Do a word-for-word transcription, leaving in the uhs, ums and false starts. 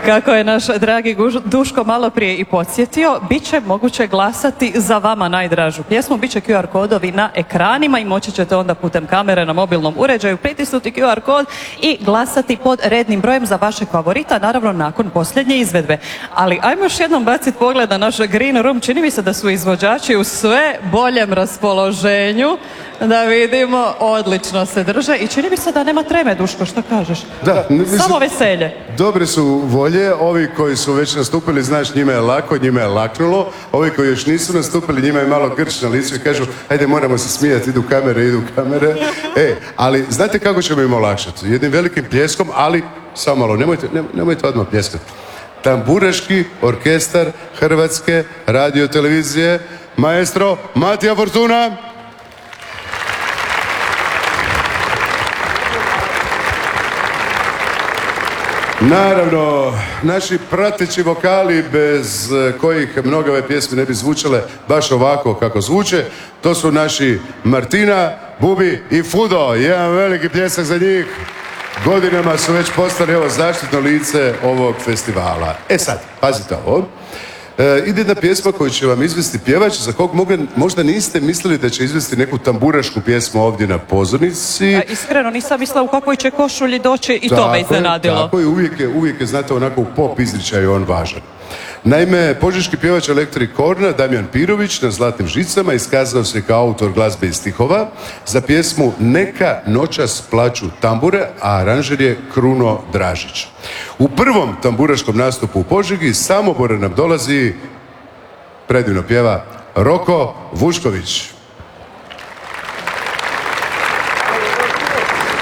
Kako je naš dragi Duško malo prije i podsjetio, bit će moguće glasati za vama najdražu pjesmu, bit će Q R kodovi na ekranima i moći ćete onda putem kamere na mobilnom uređaju pritisnuti Q R kod i glasati pod rednim brojem za vašeg favorita, naravno nakon posljednje izvedbe. Ali ajmo još jednom baciti pogled na naš Green Room, čini mi se da su izvođači u sve boljem raspoloženju, da vidimo, odlično se drže i čini mi se da nema treme, Duško, što kažeš? Da, mislim, samo veselje. Dobre su volje, ovi koji su već nastupili, znaš, njima je lako, njima je laknulo, ovi koji još nisu nastupili, njima je malo grč na licu i kažu, ajde, moramo se smijati, idu kamere, idu kamere. E, ali znate kako ćemo im olakšati? Jednim velikim pljeskom, ali samo malo, nemojte, nemojte odmah pljeskati. Tamburaški orkestar Hrvatske radiotelevizije, maestro Matija Fortuna. Naravno, naši prateći vokali bez kojih mnoge ove pjesme ne bi zvučale baš ovako kako zvuče, to su naši Martina, Bubi i Fudo. Jedan veliki pljesak za njih. Godinama su već postali ovo zaštitno lice ovog festivala. E sad, pazite ovo. E, ide jedna pjesma koju će vam izvesti pjevač za kog moga, možda niste mislili da će izvesti neku tamburašku pjesmu ovdje na pozornici. A, iskreno nisam mislila u kakvoj će košulji doći i to me iznenadilo. Tako je, uvijek je, uvijek je, znate, onako u pop izričaju on važan. Naime, požeški pjevač Electric Corna Damjan Pirović na Zlatnim žicama iskazao se kao autor glazbe i stihova za pjesmu Neka noćas plaću tambure, a aranžer je Kruno Dražić. U prvom tamburaškom nastupu u Požegi iz Samobora nam dolazi, predivno pjeva, Roko Vušković.